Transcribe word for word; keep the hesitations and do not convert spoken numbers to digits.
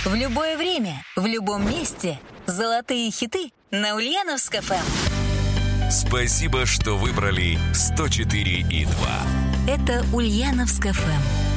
В любое время, в любом месте. Золотые хиты на Ульяновск эф эм. Спасибо, что выбрали сто четыре и два. Это Ульяновск эф эм.